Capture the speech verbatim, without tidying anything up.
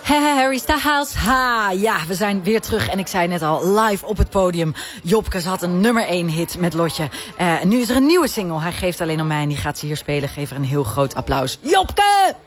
Harry Styles, ha, ja, we zijn weer terug. En ik zei net al, live op het podium. Jopke had een nummer één hit met Lotje. Uh, nu is er een nieuwe single. Hij geeft alleen om mij en die gaat ze hier spelen. Geef er een heel groot applaus. Jopke!